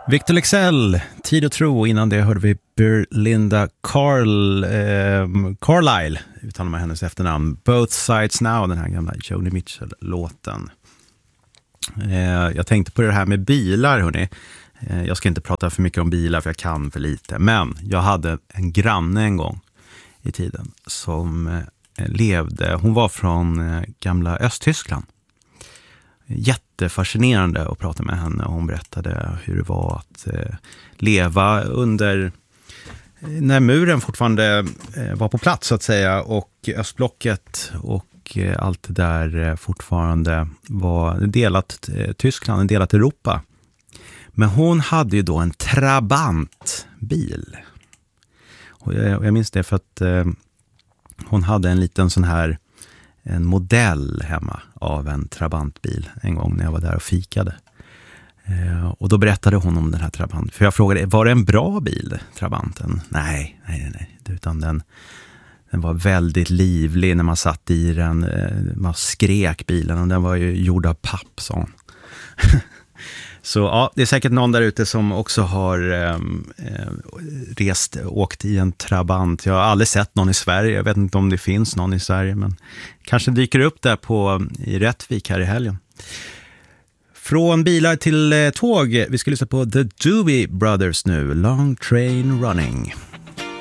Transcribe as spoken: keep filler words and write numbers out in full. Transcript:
Victor Leksell, Tid och tro. Innan det hörde vi Belinda Carl, eh, Carlisle, uttalar man hennes efternamn. Both Sides Now, den här gamla Joni Mitchell-låten. Eh, jag tänkte på det här med bilar, hörni. Eh, jag ska inte prata för mycket om bilar för jag kan för lite. Men jag hade en granne en gång i tiden som eh, levde, hon var från eh, gamla Östtyskland. Jättefascinerande att prata med henne. Hon berättade hur det var att eh, leva under när muren fortfarande eh, var på plats så att säga, och östblocket och eh, allt det där eh, fortfarande var delat eh, Tyskland, en delat Europa. Men hon hade ju då en Trabant-bil. Och jag, och jag minns det för att eh, hon hade en liten sån här en modell hemma av en Trabantbil en gång när jag var där och fikade. Eh, och då berättade hon om den här Trabant. För jag frågade, var det en bra bil, Trabanten? Nej, nej, nej. Utan den, den var väldigt livlig när man satt i den. Eh, man skrek bilen och den var ju gjord av papp, sa hon. Så ja, det är säkert någon där ute som också har eh, rest, åkt i en Trabant. Jag har aldrig sett någon i Sverige. Jag vet inte om det finns någon i Sverige, men kanske dyker upp där på, i Rättvik här i helgen. Från bilar till eh, tåg. Vi ska lyssna på The Doobie Brothers nu. Long Train Running.